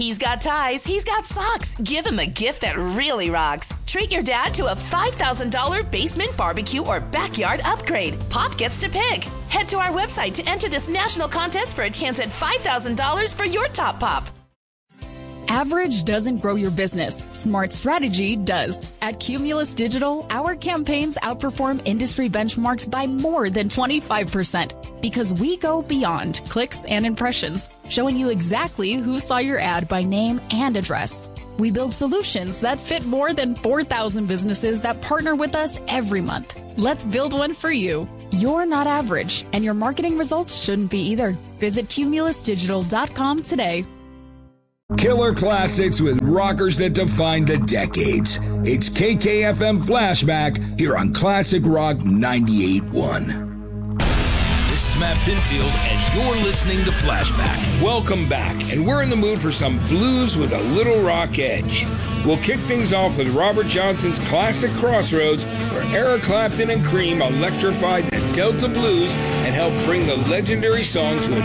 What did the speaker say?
He's got ties, he's got socks. Give him a gift that really rocks. Treat your dad to a $5,000 basement barbecue or backyard upgrade. Pop gets to pick. Head to our website to enter this national contest for a chance at $5,000 for your top pop. Average doesn't grow your business. Smart strategy does. At Cumulus Digital, our campaigns outperform industry benchmarks by more than 25% because we go beyond clicks and impressions, showing you exactly who saw your ad by name and address. We build solutions that fit more than 4,000 businesses that partner with us every month. Let's build one for you. You're not average, and your marketing results shouldn't be either. Visit cumulusdigital.com today. Killer classics with rockers that define the decades. It's KKFM Flashback here on Classic Rock 98.1. This is Matt Pinfield, and you're listening to Flashback. Welcome back, and we're in the mood for some blues with a little rock edge. We'll kick things off with Robert Johnson's classic Crossroads, where Eric Clapton and Cream electrified the Delta Blues and helped bring the legendary song to a